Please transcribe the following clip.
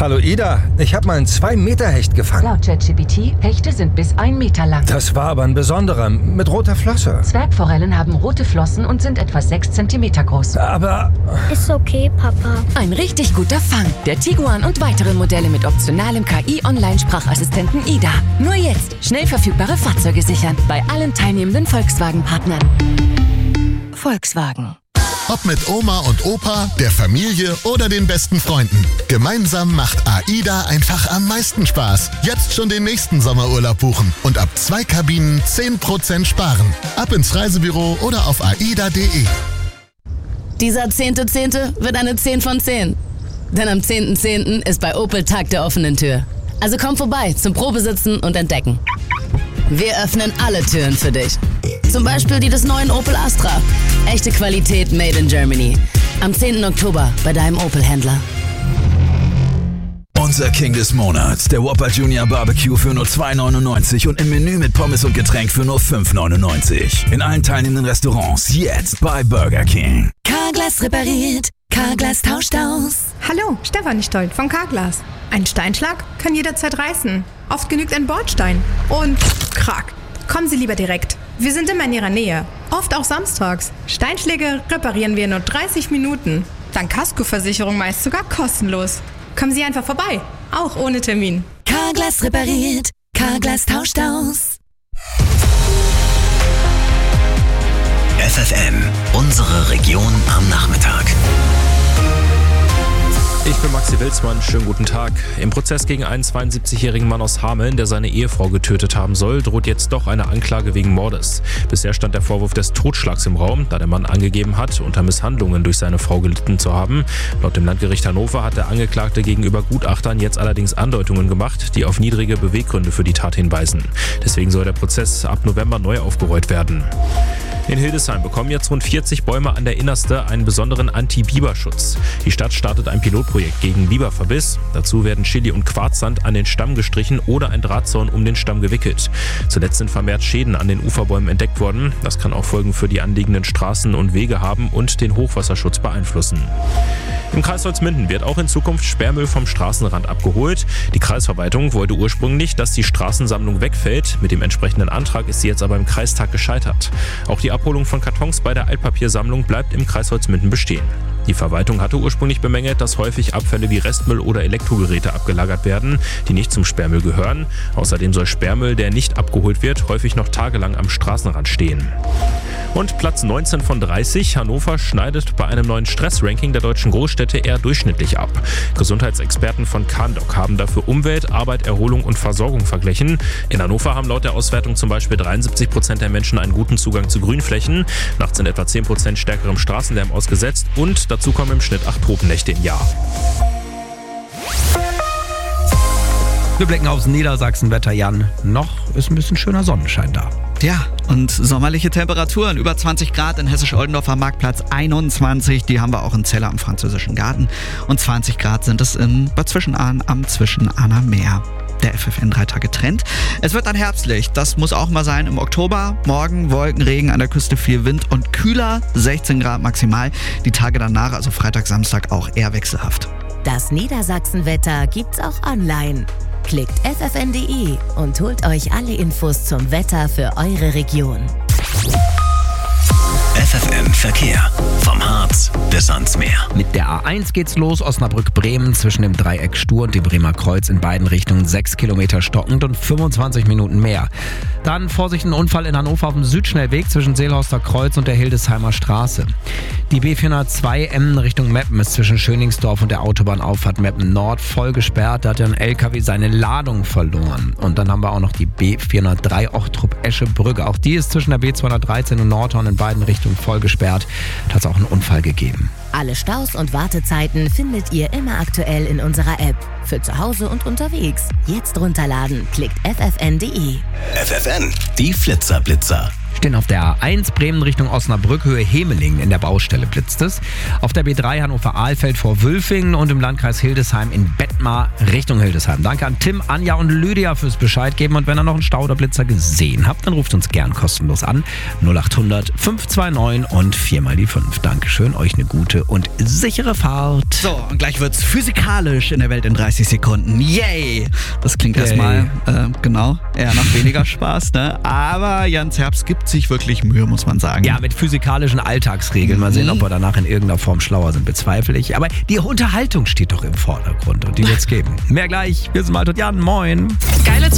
Hallo Ida, ich habe mal einen 2-Meter-Hecht gefangen. Laut ChatGPT, Hechte sind bis 1 Meter lang. Das war aber ein besonderer, mit roter Flosse. Zwergforellen haben rote Flossen und sind etwa 6 Zentimeter groß. Aber... Ist okay, Papa. Ein richtig guter Fang. Der Tiguan und weitere Modelle mit optionalem KI-Online-Sprachassistenten Ida. Nur jetzt schnell verfügbare Fahrzeuge sichern. Bei allen teilnehmenden Volkswagen-Partnern. Volkswagen. Ob mit Oma und Opa, der Familie oder den besten Freunden. Gemeinsam macht AIDA einfach am meisten Spaß. Jetzt schon den nächsten Sommerurlaub buchen und ab 2 Kabinen 10% sparen. Ab ins Reisebüro oder auf aida.de. Dieser 10.10. wird eine 10 von 10. Denn am 10.10. ist bei Opel Tag der offenen Tür. Also komm vorbei zum Probesitzen und Entdecken. Wir öffnen alle Türen für dich. Zum Beispiel die des neuen Opel Astra. Echte Qualität made in Germany. Am 10. Oktober bei deinem Opel-Händler. Unser King des Monats, der Whopper Junior Barbecue für nur 2,99 und im Menü mit Pommes und Getränk für nur 5,99. In allen teilnehmenden Restaurants jetzt bei Burger King. Carglass repariert, Carglass tauscht aus. Hallo, Stefanie Stoll von Carglass. Ein Steinschlag kann jederzeit reißen. Oft genügt ein Bordstein. Und krack. Kommen Sie lieber direkt. Wir sind immer in Ihrer Nähe. Oft auch samstags. Steinschläge reparieren wir in nur 30 Minuten. Dank Kaskoversicherung meist sogar kostenlos. Kommen Sie einfach vorbei. Auch ohne Termin. Carglass repariert, Carglass tauscht aus. FFN, unsere Region am Nachmittag. Ich bin Maxi Wilsmann, schönen guten Tag. Im Prozess gegen einen 72-jährigen Mann aus Hameln, der seine Ehefrau getötet haben soll, droht jetzt doch eine Anklage wegen Mordes. Bisher stand der Vorwurf des Totschlags im Raum, da der Mann angegeben hat, unter Misshandlungen durch seine Frau gelitten zu haben. Laut dem Landgericht Hannover hat der Angeklagte gegenüber Gutachtern jetzt allerdings Andeutungen gemacht, die auf niedrige Beweggründe für die Tat hinweisen. Deswegen soll der Prozess ab November neu aufgerollt werden. In Hildesheim bekommen jetzt rund 40 Bäume an der Innerste einen besonderen Anti-Biberschutz. Die Stadt startet ein Pilotprojekt gegen Biberverbiss. Dazu werden Chili und Quarzsand an den Stamm gestrichen oder ein Drahtzaun um den Stamm gewickelt. Zuletzt sind vermehrt Schäden an den Uferbäumen entdeckt worden. Das kann auch Folgen für die anliegenden Straßen und Wege haben und den Hochwasserschutz beeinflussen. Im Kreis Holzminden wird auch in Zukunft Sperrmüll vom Straßenrand abgeholt. Die Kreisverwaltung wollte ursprünglich, dass die Straßensammlung wegfällt. Mit dem entsprechenden Antrag ist sie jetzt aber im Kreistag gescheitert. Auch die Abholung von Kartons bei der Altpapiersammlung bleibt im Kreis Holzminden bestehen. Die Verwaltung hatte ursprünglich bemängelt, dass häufig Abfälle wie Restmüll oder Elektrogeräte abgelagert werden, die nicht zum Sperrmüll gehören. Außerdem soll Sperrmüll, der nicht abgeholt wird, häufig noch tagelang am Straßenrand stehen. Und Platz 19 von 30. Hannover schneidet bei einem neuen Stressranking der deutschen Großstädte eher durchschnittlich ab. Gesundheitsexperten von Candok haben dafür Umwelt, Arbeit, Erholung und Versorgung verglichen. In Hannover haben laut der Auswertung zum Beispiel 73% der Menschen einen guten Zugang zu Grünflächen. Nachts sind etwa 10% stärkerem Straßenlärm ausgesetzt und dazu kommen im Schnitt 8 Tropennächte im Jahr. Wir blicken aufs Niedersachsen-Wetter, Jan. Noch ist ein bisschen schöner Sonnenschein da. Ja, und sommerliche Temperaturen, über 20 Grad in Hessisch-Oldendorfer Marktplatz 21, die haben wir auch in Celle am Französischen Garten. Und 20 Grad sind es in Bad Zwischenahn am Zwischenahner Meer. Der FFN 3-Tage-Trend. Es wird dann herbstlich, das muss auch mal sein im Oktober. Morgen Wolkenregen, an der Küste viel Wind und kühler, 16 Grad maximal. Die Tage danach, also Freitag, Samstag, auch eher wechselhaft. Das Niedersachsen-Wetter gibt's auch online. Klickt ffn.de und holt euch alle Infos zum Wetter für eure Region. FFN Verkehr. Vom Harz bis ans Meer. Mit der A1 geht's los, Osnabrück-Bremen zwischen dem Dreieck Stur und dem Bremer Kreuz in beiden Richtungen 6 Kilometer stockend und 25 Minuten mehr. Dann Vorsicht, ein Unfall in Hannover auf dem Südschnellweg zwischen Seelhorster Kreuz und der Hildesheimer Straße. Die B402 Emmen Richtung Meppen ist zwischen Schöningsdorf und der Autobahnauffahrt Meppen Nord voll gesperrt. Da hat ja ein LKW seine Ladung verloren. Und dann haben wir auch noch die B403 Ochtrup-Esche-Brücke. Auch die ist zwischen der B213 und Nordhorn in beiden Richtungen voll gesperrt. Da hat es auch einen Unfall gegeben. Alle Staus und Wartezeiten findet ihr immer aktuell in unserer App. Für zu Hause und unterwegs. Jetzt runterladen. Klickt ffn.de. FFN, die Flitzer-Blitzer. Denn auf der A1 Bremen Richtung Osnabrück, Höhe Hemelingen, in der Baustelle blitzt es. Auf der B3 Hannover-Ahlfeld vor Wülfingen und im Landkreis Hildesheim in Bettmar Richtung Hildesheim. Danke an Tim, Anja und Lydia fürs Bescheid geben. Und wenn ihr noch einen Stau oder Blitzer gesehen habt, dann ruft uns gern kostenlos an. 0800 529 und 4x5. Dankeschön, euch eine gute und sichere Fahrt. So, und gleich wird's physikalisch in der Welt in 30 Sekunden. Yay! Das klingt erstmal, eher nach weniger Spaß, ne? Aber Jans Herbst gibt sich wirklich Mühe, muss man sagen. Ja, mit physikalischen Alltagsregeln. Mal sehen, ob wir danach in irgendeiner Form schlauer sind, bezweifle ich. Aber die Unterhaltung steht doch im Vordergrund und die wird's geben. Mehr gleich. Wir sind Malte und Jan. Moin. Geile